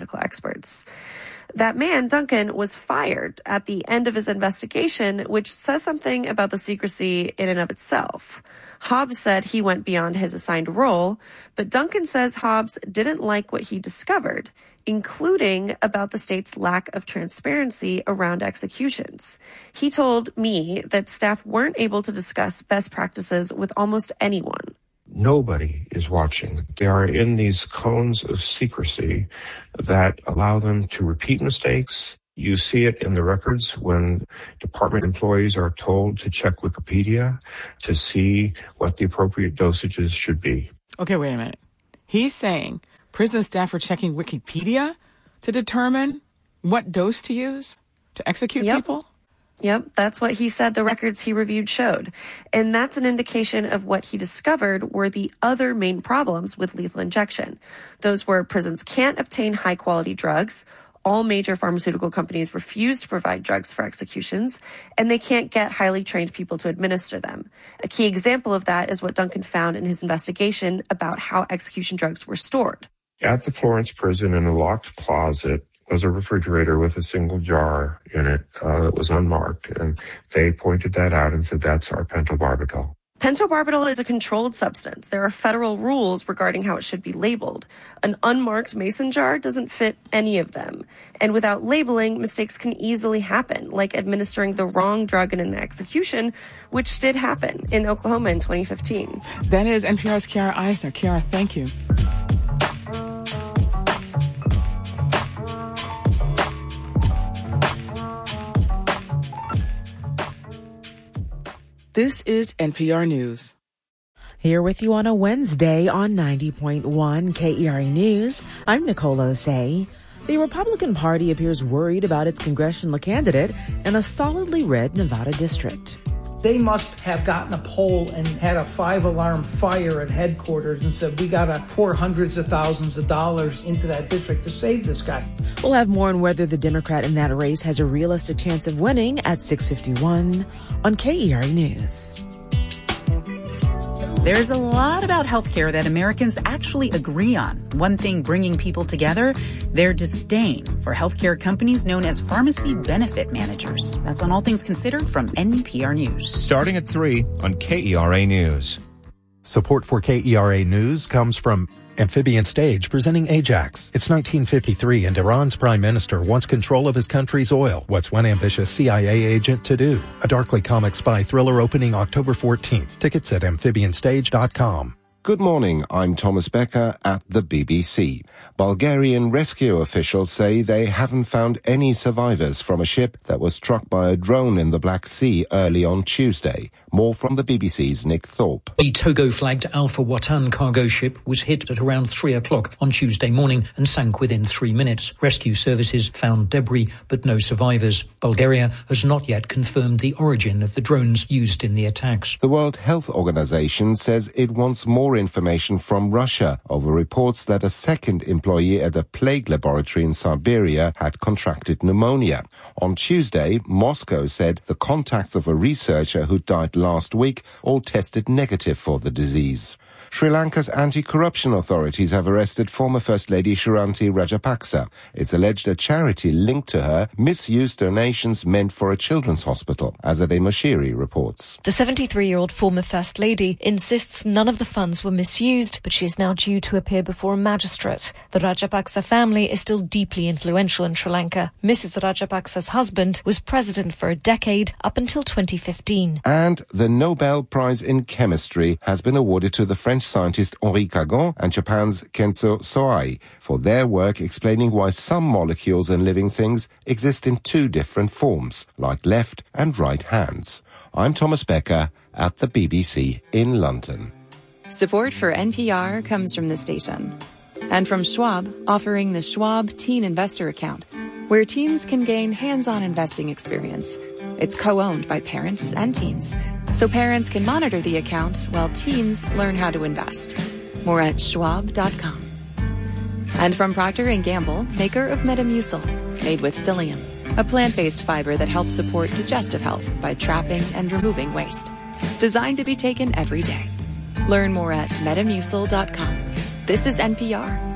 medical experts. That man, Duncan, was fired at the end of his investigation, which says something about the secrecy in and of itself. Hobbs said he went beyond his assigned role, but Duncan says Hobbs didn't like what he discovered, including about the state's lack of transparency around executions. He told me that staff weren't able to discuss best practices with almost anyone. Nobody is watching. They are in these cones of secrecy that allow them to repeat mistakes. You see it in the records when department employees are told to check Wikipedia to see what the appropriate dosages should be. Okay, wait a minute. He's saying prison staff are checking Wikipedia to determine what dose to use to execute people? Yep, that's what he said the records he reviewed showed. And that's an indication of what he discovered were the other main problems with lethal injection. Those were prisons can't obtain high-quality drugs, all major pharmaceutical companies refuse to provide drugs for executions, and they can't get highly trained people to administer them. A key example of that is what Duncan found in his investigation about how execution drugs were stored. At the Florence prison in a locked closet was a refrigerator with a single jar in it that was unmarked. And they pointed that out and said, that's our pentobarbital. Pentobarbital is a controlled substance. There are federal rules regarding how it should be labeled. An unmarked mason jar doesn't fit any of them. And without labeling, mistakes can easily happen, like administering the wrong drug in an execution, which did happen in Oklahoma in 2015. That is NPR's Kiara Eisner. Kiara, thank you. This is NPR News. Here with you on a Wednesday on 90.1 KERA News, I'm Nicole Osei. The Republican Party appears worried about its congressional candidate in a solidly red Nevada district. They must have gotten a poll and had a 5-alarm fire at headquarters and said, we got to pour hundreds of thousands of dollars into that district to save this guy. We'll have more on whether the Democrat in that race has a realistic chance of winning at 6:51 on KERA News. There's a lot about healthcare that Americans actually agree on. One thing bringing people together, their disdain for healthcare companies known as pharmacy benefit managers. That's on All Things Considered from NPR News. Starting at 3 on KERA News. Support for KERA News comes from Amphibian Stage presenting Ajax. It's 1953 and Iran's prime minister wants control of his country's oil. What's one ambitious CIA agent to do? A darkly comic spy thriller opening October 14th. Tickets at amphibianstage.com. Good morning, I'm Thomas Becker at the BBC. Bulgarian rescue officials say they haven't found any survivors from a ship that was struck by a drone in the Black Sea early on Tuesday. More from the BBC's Nick Thorpe. The Togo-flagged Alpha Watan cargo ship was hit at around 3 o'clock on Tuesday morning and sank within 3 minutes. Rescue services found debris, but no survivors. Bulgaria has not yet confirmed the origin of the drones used in the attacks. The World Health Organization says it wants more information from Russia over reports that a second employee at a plague laboratory in Siberia had contracted pneumonia. On Tuesday, Moscow said the contacts of a researcher who died last week all tested negative for the disease. Sri Lanka's anti-corruption authorities have arrested former First Lady Shanti Rajapaksa. It's alleged a charity linked to her misused donations meant for a children's hospital, Azadeh Moshiri reports. The 73-year-old former First Lady insists none of the funds were misused, but she is now due to appear before a magistrate. The Rajapaksa family is still deeply influential in Sri Lanka. Mrs. Rajapaksa's husband was president for a decade up until 2015. And the Nobel Prize in Chemistry has been awarded to the French scientist Henri Cagon and Japan's Kenzo Soai for their work explaining why some molecules in living things exist in two different forms, like left and right hands. I'm Thomas Becker at the BBC in London. Support for NPR comes from the station and from Schwab, offering the Schwab Teen Investor Account, where teens can gain hands-on investing experience. It's co-owned by parents and teens, so parents can monitor the account while teens learn how to invest. More at schwab.com. And from Procter & Gamble, maker of Metamucil, made with psyllium, a plant-based fiber that helps support digestive health by trapping and removing waste. Designed to be taken every day. Learn more at metamucil.com. This is NPR.